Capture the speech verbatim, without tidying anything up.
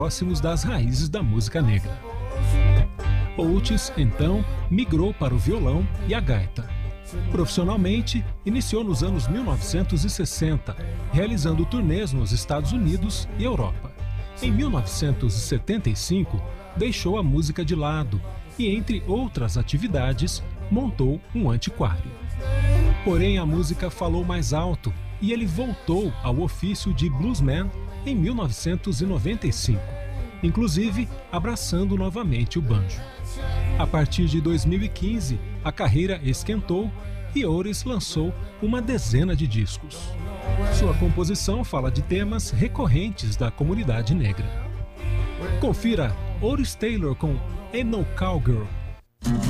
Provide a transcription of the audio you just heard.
próximos das raízes da música negra. Oates, então, migrou para o violão e a gaita. Profissionalmente, iniciou nos anos mil novecentos e sessenta, realizando turnês nos Estados Unidos e Europa. Em mil novecentos e setenta e cinco, deixou a música de lado e, entre outras atividades, montou um antiquário. Porém, a música falou mais alto e ele voltou ao ofício de bluesman em mil novecentos e noventa e cinco, inclusive abraçando novamente o banjo. A partir de dois mil e quinze, a carreira esquentou e Otis lançou uma dezena de discos. Sua composição fala de temas recorrentes da comunidade negra. Confira Otis Taylor com Ain't No Cowgirl.